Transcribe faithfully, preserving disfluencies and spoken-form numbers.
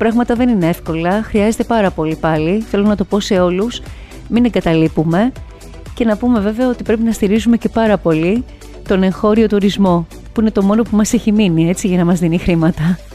πράγματα δεν είναι εύκολα, χρειάζεται πάρα πολύ πάλι. Θέλω να το πω σε όλους, μην εγκαταλείπουμε και να πούμε βέβαια ότι πρέπει να στηρίζουμε και πάρα πολύ τον εγχώριο τουρισμό, που είναι το μόνο που μας έχει μείνει, έτσι, για να μας δίνει χρήματα.